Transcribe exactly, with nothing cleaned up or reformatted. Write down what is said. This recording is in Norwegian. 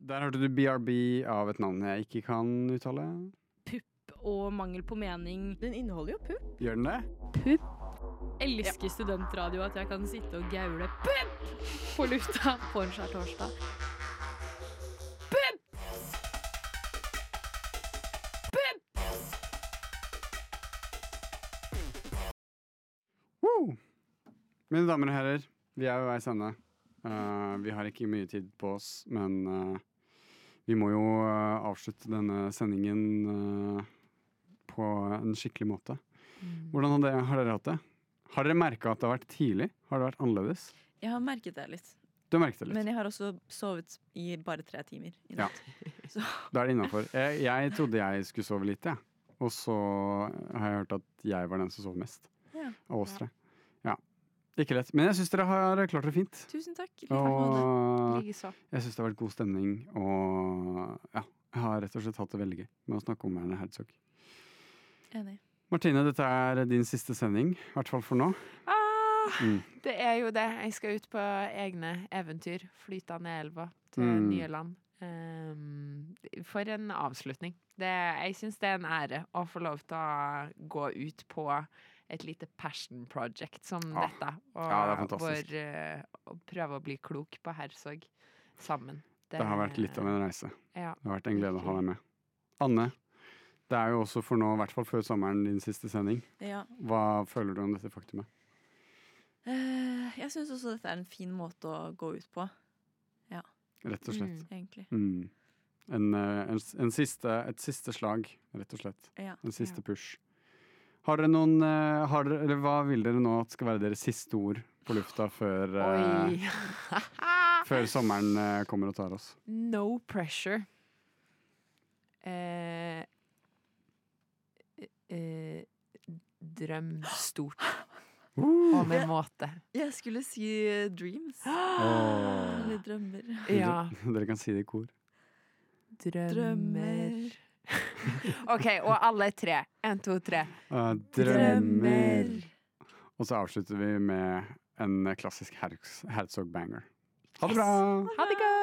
Der hørte du B R B av et navn jeg ikke kan uttale. Pupp og mangel på mening. Den inneholder jo pupp. Gjør den det? Pupp. Elsker studentradio at jeg kan sitte og gaule pupp på lufta på en skjær torsdag. Pupp! Pupp! Woo! Mine damer og herrer, vi er ved veis ende. Uh, vi har ikke mye tid på oss, men uh, vi må jo uh, avslutte denne sendingen uh, på en skikkelig måte. Mm. Hvordan har dere, har dere hatt det? Har dere merket at det har vært tidlig? Har det vært annerledes? Jeg har merket det litt. Du har merket det litt? Men jeg har også sovet i bare tre timer i natt. Ja. Da er det innenfor. Jeg, jeg trodde jeg skulle sove litt, ja. Og så har jeg hørt at jeg var den som sov mest. Ja. Av oss tre. Ja. Ikke lett. Men jeg synes dere har klart det fint. Tusen takk. Og jeg synes det har vært god stemning. Og ja, jeg har rett og slett hatt det veldig gøy med å snakke om Werner Herzog. Enig. Martine, dette er din siste sending, i hvert fall for nå. Ah, mm. Det er jo det. Jeg skal ut på egne eventyr. Flyte ned elva til Mm. nye land. Um, for en avslutning. Det, jeg synes det er en ære å få lov til å gå ut på et lite passion project som Ja. dette. Og, Ja, det er fantastisk. hvor, uh, og prøve å bli klok på Herzog sammen. Det har vært litt av en reise. Ja, Det har vært en glede å ha deg med. Anne, det er jo også for nå, i hvert fall før sommeren, din siste sending. Ja. Hva føler du om dette faktumet? Eh, jeg synes også dette er en fin måte å gå ut på. Ja, Rett og slett. Mm. egentlig. Mm. En, eh, en, en siste, et siste slag, rett og slett. Ja. En siste Ja. push. Har dere noen, eh, har dere, eller hva vil dere nå at skal være deres siste ord på lufta før, eh, Oi! før sommeren eh, kommer og tar oss? No pressure. Eh, eh, drøm stort. Og med måte. Jeg skulle si eh, dreams. Åh. Eller drømmer. Ja. Dere kan si det i kor. Drømmer. OK, og alle tre. En, to, tre. Uh, drømmer. Og så avslutter vi med en klassisk Herz- Herzog-banger. Ha det bra! Ha det godt!